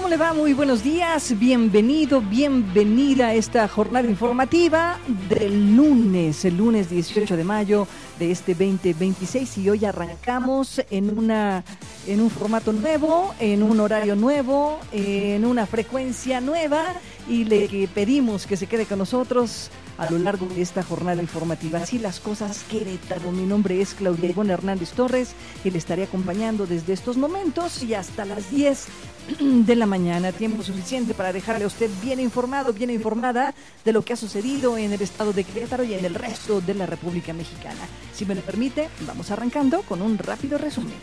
¿Cómo le va? Muy buenos días, bienvenido, bienvenida a esta jornada informativa del lunes, el lunes 18 de mayo de este 2026, y hoy arrancamos en un formato nuevo, en un horario nuevo, en una frecuencia nueva, y le pedimos que se quede con nosotros a lo largo de esta jornada informativa. Así las cosas, Querétaro. Mi nombre es Claudia Ivonne Hernández Torres y le estaré acompañando desde estos momentos y hasta las 10 de la mañana. Tiempo suficiente para dejarle a usted bien informado, bien informada de lo que ha sucedido en el estado de Querétaro y en el resto de la República Mexicana. Si me lo permite, vamos arrancando con un rápido resumen.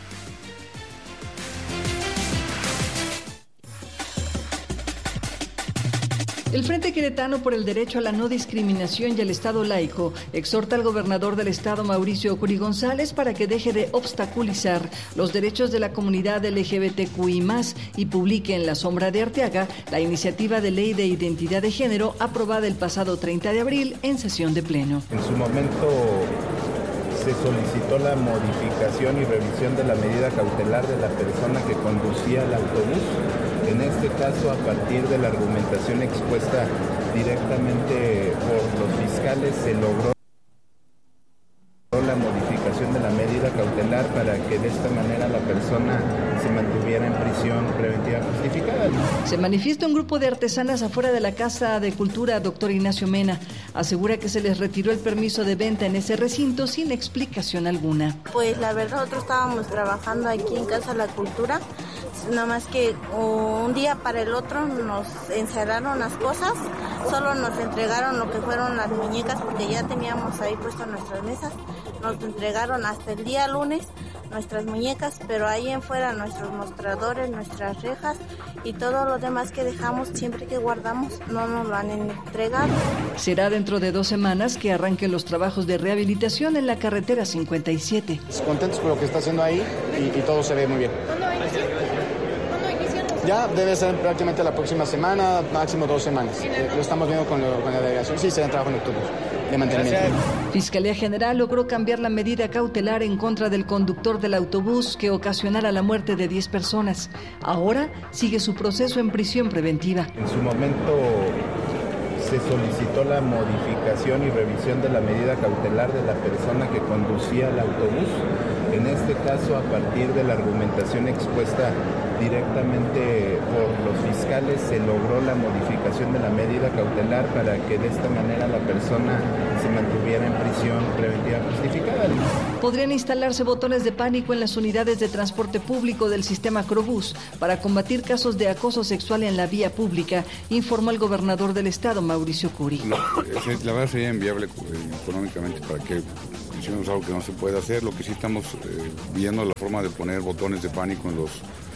El Frente Queretano por el Derecho a la No Discriminación y el Estado Laico exhorta al gobernador del estado, Mauricio Curi González, para que deje de obstaculizar los derechos de la comunidad LGBTQI+, y publique en la sombra de Arteaga la iniciativa de ley de identidad de género aprobada el pasado 30 de abril en sesión de pleno. En su momento se solicitó la modificación y revisión de la medida cautelar de la persona que conducía el autobús. En este caso, a partir de la argumentación expuesta directamente por los fiscales, se logró la modificación de la medida cautelar para que de esta manera la persona se mantuviera en prisión preventiva justificada. Se manifiesta un grupo de artesanas afuera de la Casa de Cultura Dr. Ignacio Mena. Asegura que se les retiró el permiso de venta en ese recinto sin explicación alguna. Pues la verdad, nosotros estábamos trabajando aquí en Casa de la Cultura, nada más que un día para el otro nos encerraron las cosas, solo nos entregaron lo que fueron las muñecas porque ya teníamos ahí puestas nuestras mesas, nos entregaron hasta el día lunes nuestras muñecas, pero ahí en fuera nuestros mostradores, nuestras rejas y todo lo demás que dejamos siempre que guardamos no nos lo han entregado. Será dentro de 2 semanas que arranquen los trabajos de rehabilitación en la carretera 57. Contentos con lo que está haciendo ahí y todo se ve muy bien. Ya debe ser prácticamente la próxima semana, máximo 2 semanas. Lo estamos viendo con la delegación. Sí, será trabajo nocturno de mantenimiento. Fiscalía General logró cambiar la medida cautelar en contra del conductor del autobús que ocasionara la muerte de 10 personas. Ahora sigue su proceso en prisión preventiva. En su momento se solicitó la modificación y revisión de la medida cautelar de la persona que conducía el autobús. En este caso, a partir de la argumentación expuesta directamente por los fiscales, se logró la modificación de la medida cautelar para que de esta manera la persona se mantuviera en prisión preventiva justificada. Podrían instalarse botones de pánico en las unidades de transporte público del sistema Crobús para combatir casos de acoso sexual en la vía pública, informó el gobernador del estado, Mauricio Curi. La verdad sería inviable económicamente para que hiciéramos algo que no se puede hacer. Lo que sí estamos viendo la forma de poner botones de pánico en los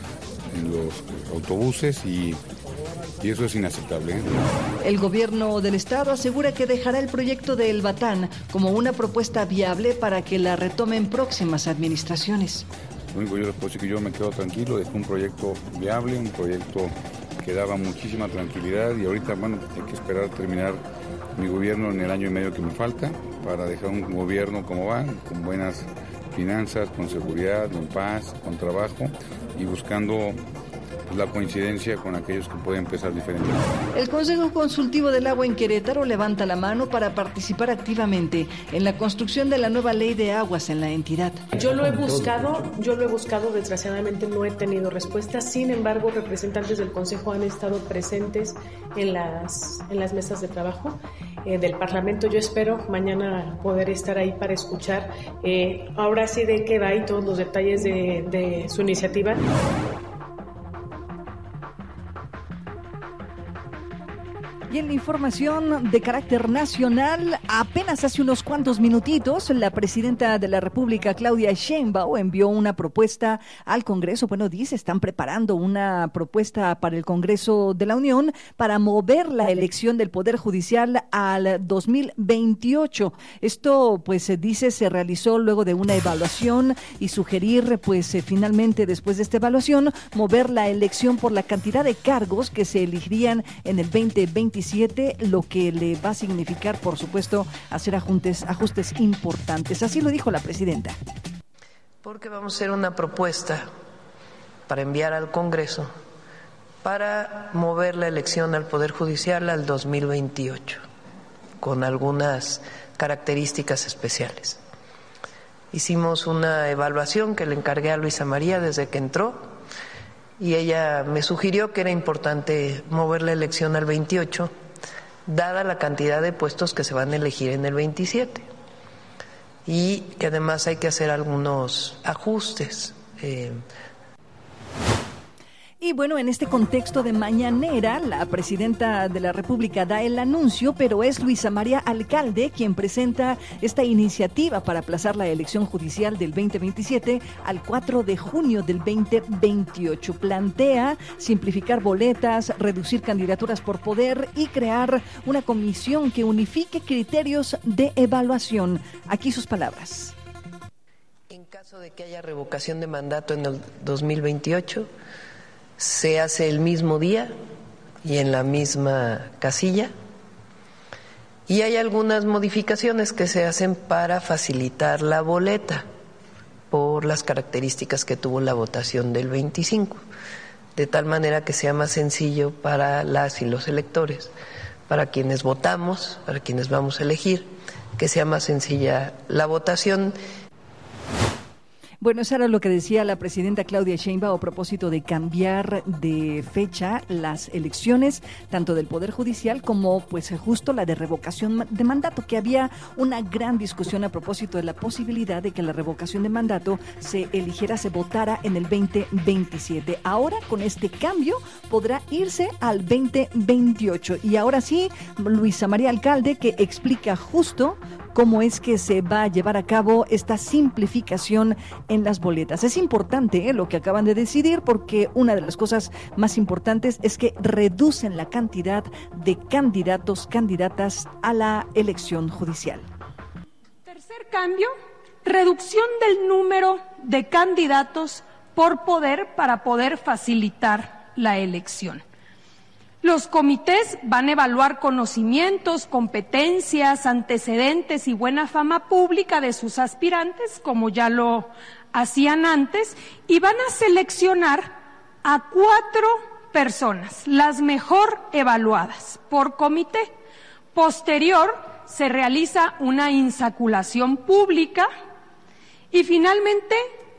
autobuses y eso es inaceptable. El gobierno del estado asegura que dejará el proyecto de El Batán como una propuesta viable para que la retomen próximas administraciones. Lo único que yo les puedo decir que yo me quedo tranquilo, dejé un proyecto viable, un proyecto que daba muchísima tranquilidad y ahorita, hay que esperar a terminar mi gobierno en el año y medio que me falta para dejar un gobierno como va, con buenas finanzas, con seguridad, en paz, con trabajo y buscando la coincidencia con aquellos que pueden pensar diferente. El Consejo Consultivo del Agua en Querétaro levanta la mano para participar activamente en la construcción de la nueva ley de aguas en la entidad. Yo lo he buscado, desgraciadamente no he tenido respuesta. Sin embargo, representantes del Consejo han estado presentes en las mesas de trabajo del Parlamento. Yo espero mañana poder estar ahí para escuchar ahora sí de qué va y todos los detalles de su iniciativa. Y en la información de carácter nacional, apenas hace unos cuantos minutitos, la presidenta de la República, Claudia Sheinbaum, envió una propuesta al Congreso. Están preparando una propuesta para el Congreso de la Unión para mover la elección del Poder Judicial al 2028. Esto, se realizó luego de una evaluación y sugerir, finalmente, después de esta evaluación, mover la elección por la cantidad de cargos que se elegirían en el 2027. Lo que le va a significar, por supuesto, hacer ajustes importantes. Así lo dijo la presidenta. Porque vamos a hacer una propuesta para enviar al Congreso para mover la elección al Poder Judicial al 2028, con algunas características especiales. Hicimos una evaluación que le encargué a Luisa María desde que entró y ella me sugirió que era importante mover la elección al 28, dada la cantidad de puestos que se van a elegir en el 27, y que además hay que hacer algunos ajustes. Y bueno, en este contexto de mañanera, la presidenta de la República da el anuncio, pero es Luisa María Alcalde quien presenta esta iniciativa para aplazar la elección judicial del 2027 al 4 de junio del 2028. Plantea simplificar boletas, reducir candidaturas por poder y crear una comisión que unifique criterios de evaluación. Aquí sus palabras. En caso de que haya revocación de mandato en el 2028, se hace el mismo día y en la misma casilla, y hay algunas modificaciones que se hacen para facilitar la boleta por las características que tuvo la votación del 25, de tal manera que sea más sencillo para las y los electores, para quienes votamos, para quienes vamos a elegir, que sea más sencilla la votación. Bueno, eso era lo que decía la presidenta Claudia Sheinbaum a propósito de cambiar de fecha las elecciones, tanto del Poder Judicial como pues justo la de revocación de mandato, que había una gran discusión a propósito de la posibilidad de que la revocación de mandato se votara en el 2027. Ahora, con este cambio, podrá irse al 2028. Y ahora sí, Luisa María Alcalde, que explica justo cómo es que se va a llevar a cabo esta simplificación en las boletas. Es importante lo que acaban de decidir, porque una de las cosas más importantes es que reducen la cantidad de candidatas a la elección judicial. Tercer cambio, reducción del número de candidatos por poder para poder facilitar la elección. Los comités van a evaluar conocimientos, competencias, antecedentes y buena fama pública de sus aspirantes, como ya lo hacían antes, y van a seleccionar a 4 personas, las mejor evaluadas por comité. Posterior, se realiza una insaculación pública y finalmente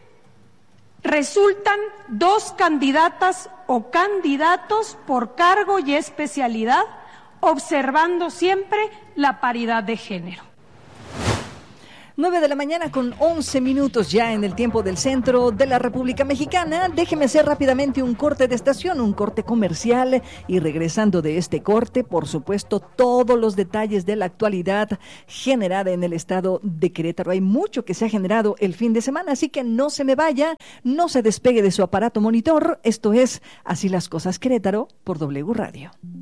resultan 2 candidatas o candidatos por cargo y especialidad, observando siempre la paridad de género. 9 de la mañana con 11 minutos ya en el tiempo del centro de la República Mexicana. Déjeme hacer rápidamente un corte de estación, un corte comercial, y regresando de este corte, por supuesto, todos los detalles de la actualidad generada en el estado de Querétaro. Hay mucho que se ha generado el fin de semana, así que no se me vaya, no se despegue de su aparato monitor. Esto es Así las Cosas Querétaro por W Radio.